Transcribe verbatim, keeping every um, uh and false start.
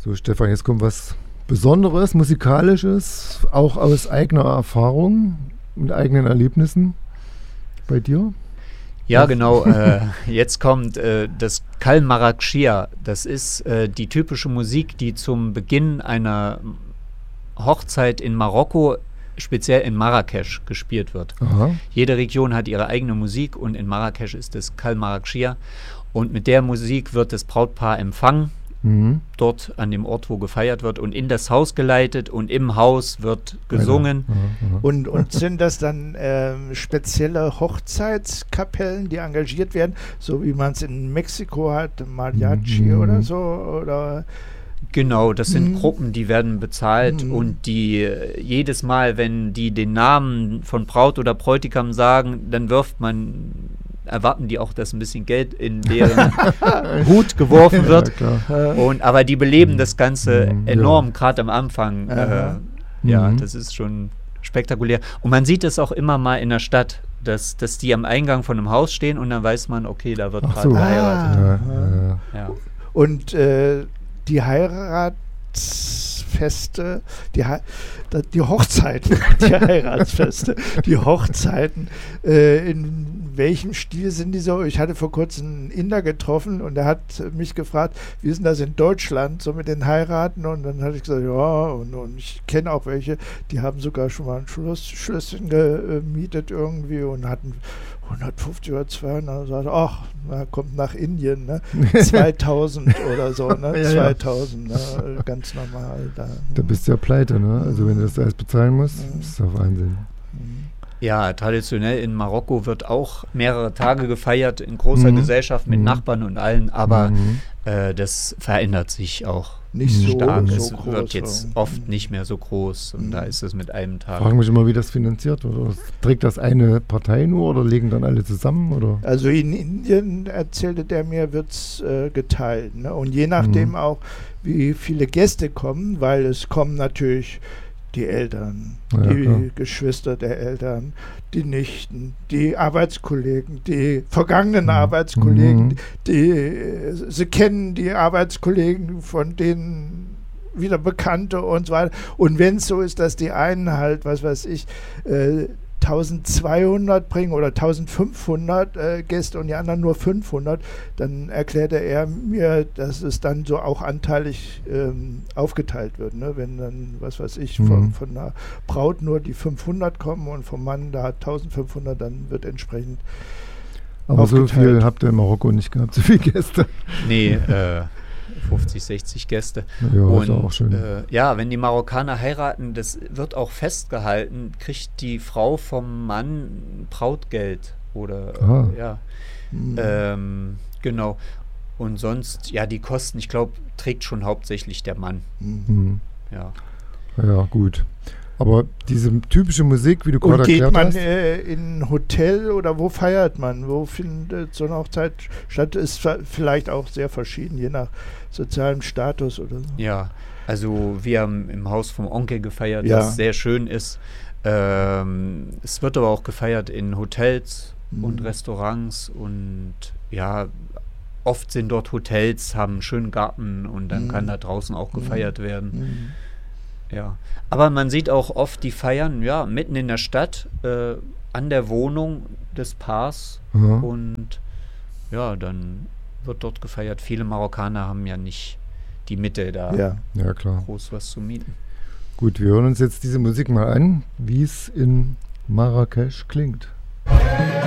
So, Stefan, jetzt kommt was Besonderes, Musikalisches, auch aus eigener Erfahrung und eigenen Erlebnissen bei dir. Ja, genau. Äh, jetzt kommt äh, das Kal Marrakschia. Das ist äh, die typische Musik, die zum Beginn einer Hochzeit in Marokko, speziell in Marrakesch, gespielt wird. Aha. Jede Region hat ihre eigene Musik und in Marrakesch ist es Kal Marrakschia. Und mit der Musik wird das Brautpaar empfangen, mhm. dort an dem Ort, wo gefeiert wird, und in das Haus geleitet und im Haus wird gesungen. Aha, aha. Und, und sind das dann ähm, spezielle Hochzeitskapellen, die engagiert werden, so wie man es in Mexiko hat, Mariachi mhm. oder so? Oder genau, das sind mhm. Gruppen, die werden bezahlt mhm. und die äh, jedes Mal, wenn die den Namen von Braut oder Bräutigam sagen, dann wirft man erwarten die auch, dass ein bisschen Geld in deren Hut geworfen wird. Ja, und, aber die beleben das Ganze mhm, enorm, ja. gerade am Anfang. Äh, ja, mhm. das ist schon spektakulär. Und man sieht es auch immer mal in der Stadt, dass, dass die am Eingang von einem Haus stehen und dann weiß man, okay, da wird gerade so. geheiratet. Ah, ja, ja. Und äh, die Heiratsfeste, die, He die Hochzeiten, die Heiratsfeste, die Hochzeiten, äh, in welchem Stil sind die so? Ich hatte vor kurzem einen Inder getroffen und der hat mich gefragt, wie ist denn das in Deutschland, so mit den Heiraten? Und dann hatte ich gesagt, ja, und, und ich kenne auch welche, die haben sogar schon mal ein Schloss, Schlösschen gemietet irgendwie und hatten hundertfünfzig oder zweihundert, und sagte, ach, na, kommt nach Indien, ne? zweitausend oder so, ne? Ja, zweitausend, ne? Ganz normal. Da, da bist du ja pleite, ne? Also wenn du das alles bezahlen musst, mhm. ist doch Wahnsinn. Ja, traditionell in Marokko wird auch mehrere Tage gefeiert, in großer mhm. Gesellschaft mit mhm. Nachbarn und allen, aber mhm. äh, das verändert sich auch nicht so stark. So es groß, wird jetzt so. oft nicht mehr so groß und mhm. da ist es mit einem Tag. Ich frage mich immer, wie das finanziert wird. Oder trägt das eine Partei nur oder legen dann alle zusammen? Oder? Also in Indien, erzählte der mir, wird es äh, geteilt. Ne? Und je nachdem mhm. auch, wie viele Gäste kommen, weil es kommen natürlich die Eltern, ja, die klar. Geschwister der Eltern, die Nichten, die Arbeitskollegen, die vergangenen mhm. Arbeitskollegen, mhm. die, die sie kennen die Arbeitskollegen, von denen wieder Bekannte und so weiter. Und wenn es so ist, dass die einen halt, was weiß ich, äh, eintausendzweihundert bringen oder eintausendfünfhundert äh, Gäste und die anderen nur fünfhundert, dann erklärte er mir, dass es dann so auch anteilig ähm, aufgeteilt wird. Ne? Wenn dann, was weiß ich, mhm. von, von einer Braut nur die fünfhundert kommen und vom Mann da eintausendfünfhundert, dann wird entsprechend Aber aufgeteilt. So viel habt ihr in Marokko nicht gehabt, so viele Gäste. Nee, äh, fünfzig, sechzig Gäste. Ja, und, ist auch schön. Äh, ja, wenn die Marokkaner heiraten, das wird auch festgehalten, kriegt die Frau vom Mann Brautgeld oder ah. äh, ja, mhm. ähm, genau. Und sonst, ja, die Kosten, ich glaube, trägt schon hauptsächlich der Mann. Mhm. Ja. Ja, gut. Aber diese typische Musik, wie du gerade erklärt hast. Und hast. geht man äh, in ein Hotel oder wo feiert man? Wo findet so eine Hochzeit statt? Ist vielleicht auch sehr verschieden, je nach sozialem Status oder so. Ja, also wir haben im Haus vom Onkel gefeiert, ja. was sehr schön ist. Ähm, es wird aber auch gefeiert in Hotels mhm. und Restaurants und ja, oft sind dort Hotels, haben einen schönen Garten und dann mhm. kann da draußen auch gefeiert mhm. werden. Mhm. Ja, aber man sieht auch oft die Feiern, ja, mitten in der Stadt, äh, an der Wohnung des Paars ja. und ja, dann wird dort gefeiert. Viele Marokkaner haben ja nicht die Mittel, da ja. Ja, klar. groß was zu mieten. Gut, wir hören uns jetzt diese Musik mal an, wie es in Marrakesch klingt.